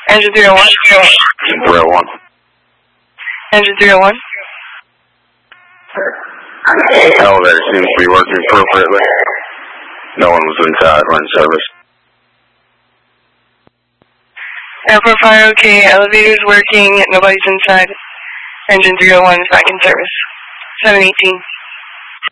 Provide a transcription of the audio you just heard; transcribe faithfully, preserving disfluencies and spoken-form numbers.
Engine three oh one. Engine three oh one. Engine three oh one. Elevator seems to be working appropriately. No one was inside when service. Airport fire okay, elevator's working, nobody's inside. Engine three oh one is back in service. seven eighteen.